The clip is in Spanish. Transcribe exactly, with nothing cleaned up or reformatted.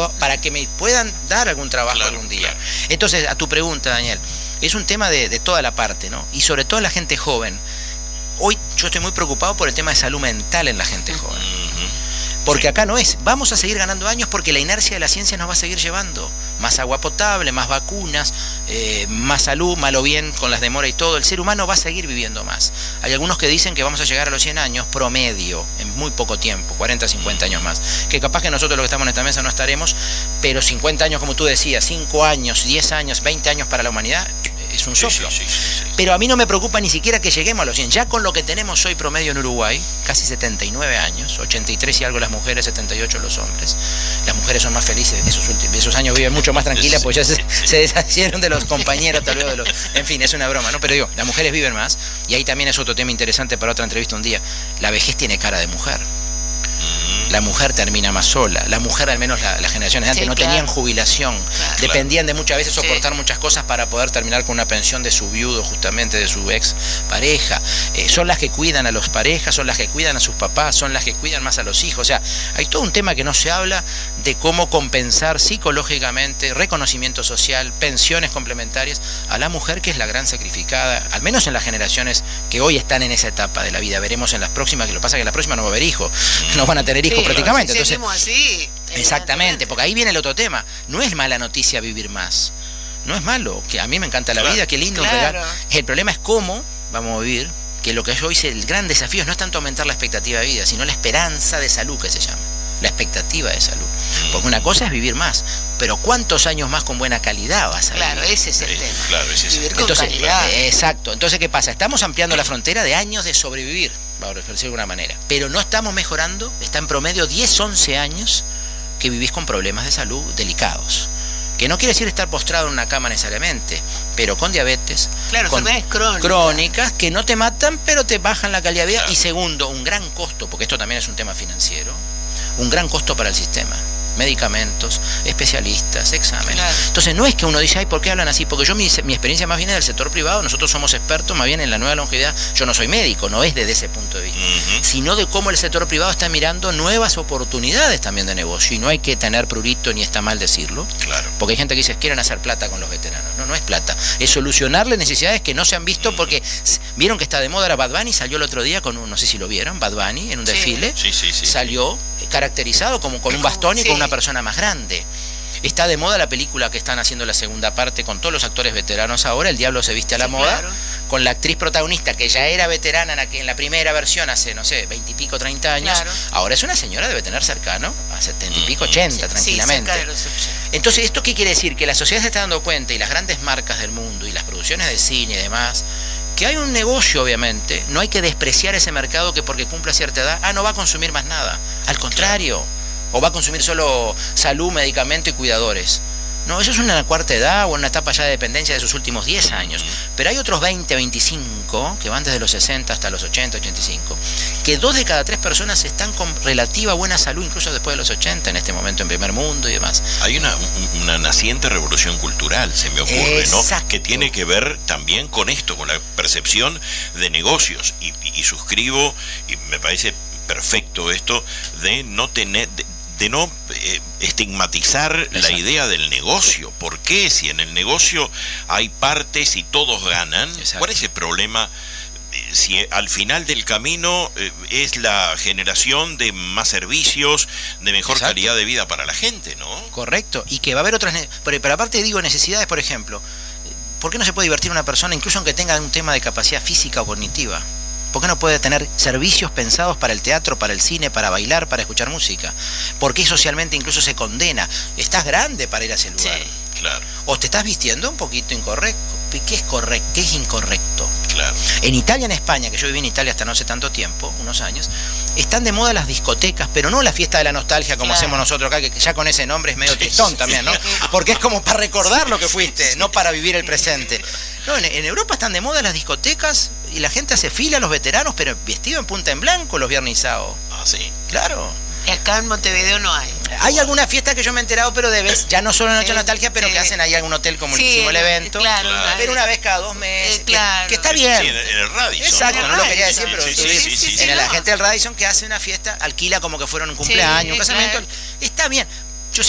pero para que me puedan dar algún trabajo claro, algún día. Claro. Entonces, a tu pregunta, Daniel, es un tema de, de toda la parte, ¿no? Y sobre todo la gente joven. Hoy yo estoy muy preocupado por el tema de salud mental en la gente joven. Uh-huh. Porque sí. acá no es, vamos a seguir ganando años porque la inercia de la ciencia nos va a seguir llevando. Más agua potable, más vacunas, eh, más salud, mal o bien con las demoras y todo. El ser humano va a seguir viviendo más. Hay algunos que dicen que vamos a llegar a los cien años promedio, en muy poco tiempo, cuarenta, cincuenta años más. Que capaz que nosotros los que estamos en esta mesa no estaremos, pero cincuenta años, como tú decías, cinco años, diez años, veinte años para la humanidad, es un soplo. Sí, sí, sí, sí, sí. Pero a mí no me preocupa ni siquiera que lleguemos a los cien. Ya con lo que tenemos hoy promedio en Uruguay, casi setenta y nueve años, ochenta y tres y algo las mujeres, setenta y ocho los hombres. Las mujeres son más felices, esos últimos esos años viven mucho más tranquilas, porque ya se, se deshacieron de los compañeros, tal vez de los... En fin, es una broma, ¿no? Pero digo, las mujeres viven más, y ahí también es otro tema interesante para otra entrevista un día. La vejez tiene cara de mujer. La mujer termina más sola. La mujer, al menos la, las generaciones de antes, sí, no claro. tenían jubilación. Claro. Dependían de muchas veces soportar sí. muchas cosas para poder terminar con una pensión de su viudo, justamente de su ex pareja. Eh, son las que cuidan a los parejas, son las que cuidan a sus papás, son las que cuidan más a los hijos. O sea, hay todo un tema que no se habla de cómo compensar psicológicamente, reconocimiento social, pensiones complementarias a la mujer, que es la gran sacrificada, al menos en las generaciones que hoy están en esa etapa de la vida. Veremos en las próximas, que lo que pasa es que en las próximas no va a haber hijos, no van a tener hijos. Sí, prácticamente. Si Entonces, así, exactamente, porque ahí viene el otro tema. No es mala noticia vivir más. No es malo, que a mí me encanta la claro, vida, qué lindo. Claro. El problema es cómo vamos a vivir, que lo que yo hice, el gran desafío no es tanto aumentar la expectativa de vida, sino la esperanza de salud, que se llama. La expectativa de salud. Porque una cosa es vivir más, pero ¿cuántos años más con buena calidad vas a vivir? Claro, ese es el tema. Claro, ese es vivir el con Entonces, calidad. Exacto. Entonces, ¿qué pasa? Estamos ampliando la frontera de años de sobrevivir, por decirlo de alguna manera. Pero no estamos mejorando, está en promedio diez, once años que vivís con problemas de salud delicados. Que no quiere decir estar postrado en una cama necesariamente, pero con diabetes, claro, con enfermedades crónicas. crónicas que no te matan, pero te bajan la calidad de vida. Claro. Y segundo, un gran costo, porque esto también es un tema financiero, un gran costo para el sistema. Medicamentos, especialistas, exámenes. Claro. Entonces no es que uno dice, ay, ¿por qué hablan así? Porque yo mi, mi experiencia más bien es del sector privado, nosotros somos expertos más bien en la nueva longevidad. Yo no soy médico, no es desde ese punto de vista, uh-huh. sino de cómo el sector privado está mirando nuevas oportunidades también de negocio. Y no hay que tener prurito, ni está mal decirlo. Claro. Porque hay gente que dice, quieren hacer plata con los veteranos. No, no es plata. Es solucionarle necesidades que no se han visto, uh-huh. porque vieron que está de moda. Era Bad Bunny, salió el otro día con un, no sé si lo vieron, Bad Bunny, en un sí. desfile. Sí, sí, sí. Salió caracterizado como con un bastón y sí. con una persona más grande. Está de moda la película que están haciendo la segunda parte con todos los actores veteranos ahora, El diablo se viste a la sí, moda, claro. con la actriz protagonista que ya era veterana en la, en la primera versión hace, no sé, veinte y pico, treinta años, claro. ahora es una señora, debe tener cercano a setenta y pico, ochenta, sí, tranquilamente. Sí, entonces, ¿esto qué quiere decir? Que la sociedad se está dando cuenta, y las grandes marcas del mundo, y las producciones de cine y demás, que hay un negocio, obviamente. No hay que despreciar ese mercado que porque cumpla cierta edad, ah, no va a consumir más nada. Al contrario, o va a consumir solo salud, medicamento y cuidadores. No, eso es una cuarta edad o una etapa ya de dependencia de sus últimos diez años. Pero hay otros veinte, veinticinco, que van desde los sesenta hasta los ochenta, ochenta y cinco, que dos de cada tres personas están con relativa buena salud, incluso después de los ochenta, en este momento en primer mundo y demás. Hay una, una naciente revolución cultural, se me ocurre, Exacto. ¿no? Que tiene que ver también con esto, con la percepción de negocios. Y, y, y suscribo, y me parece perfecto esto, de no tener... De, de no eh, estigmatizar Exacto. la idea del negocio. ¿Por qué? Si en el negocio hay partes y todos ganan, Exacto. ¿cuál es el problema? Eh, si al final del camino eh, es la generación de más servicios, de mejor Exacto. calidad de vida para la gente, ¿no? Correcto, y que va a haber otras... Pero, pero aparte digo, necesidades, por ejemplo, ¿por qué no se puede divertir una persona incluso aunque tenga un tema de capacidad física o cognitiva? ¿Por qué no puede tener servicios pensados para el teatro, para el cine, para bailar, para escuchar música? ¿Por qué socialmente incluso se condena? Estás grande para ir a ese lugar. Sí, claro. O te estás vistiendo un poquito incorrecto. ¿Qué es correcto? ¿Qué es incorrecto? Claro. En Italia, en España, que yo viví en Italia hasta no hace tanto tiempo, unos años, están de moda las discotecas, pero no la fiesta de la nostalgia como claro. hacemos nosotros acá, que ya con ese nombre es medio tristón también, ¿no? Porque es como para recordar lo que fuiste, no para vivir el presente. No, en, en Europa están de moda las discotecas y la gente hace fila, los veteranos, pero vestido en punta en blanco los viernizados. Ah, sí. Claro. Y acá en Montevideo no hay. Hay alguna fiesta que yo me he enterado, pero de vez, ya no solo en Noche de Nostalgia, pero sí. que hacen ahí algún hotel como sí, el, hicimos el evento. Claro, claro. Pero una vez cada dos meses. Eh, claro. que, que está bien. Sí, en, en el Radisson. Exacto, no, no lo quería decir, pero sí, sí, sí, sí, sí, sí, en sí, la no. gente del Radisson que hace una fiesta, alquila como que fueron un cumpleaños, sí, un casamiento. Claro. Está bien.